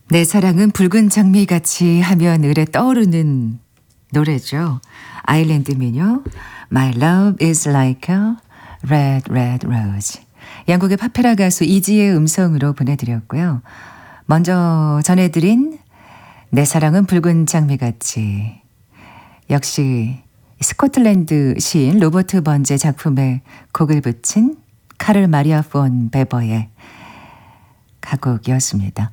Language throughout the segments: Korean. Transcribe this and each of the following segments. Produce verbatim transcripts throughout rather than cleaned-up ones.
내 사랑은 붉은 장미같이 하면 을에 떠오르는 노래죠. 아일랜드 미녀 My love is like a red red rose. 영국의 파페라 가수 이지의 음성으로 보내드렸고요. 먼저 전해드린 내 사랑은 붉은 장미같이, 역시 스코틀랜드 시인 로버트 번제 작품에 곡을 붙인 카를 마리아 폰 베버의 가곡이었습니다.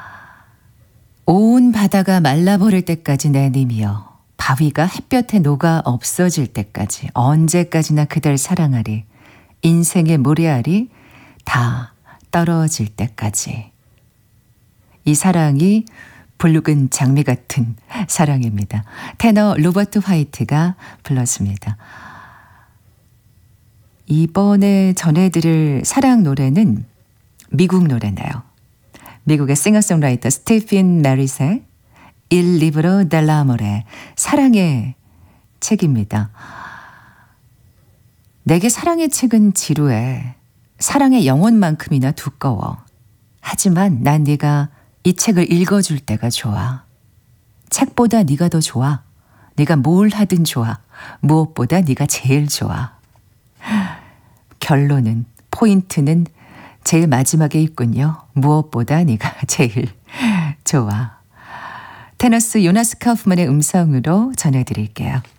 온 바다가 말라버릴 때까지 내 님이여, 바위가 햇볕에 녹아 없어질 때까지 언제까지나 그댈 사랑하리, 인생의 모래알이 다 떨어질 때까지. 이 사랑이 붉은 장미 같은 사랑입니다. 테너 로버트 화이트가 불렀습니다. 이번에 전해드릴 사랑 노래는 미국 노래네요. 미국의 싱어송라이터 스티픈 메리색 Il libro dell'amore, 사랑의 책입니다. 내게 사랑의 책은 지루해. 사랑의 영혼만큼이나 두꺼워. 하지만 난 네가 이 책을 읽어줄 때가 좋아. 책보다 네가 더 좋아. 네가 뭘 하든 좋아. 무엇보다 네가 제일 좋아. 결론은, 포인트는 제일 마지막에 있군요. 무엇보다 네가 제일 좋아. 테너스 요나스 카우프만의 음성으로 전해드릴게요.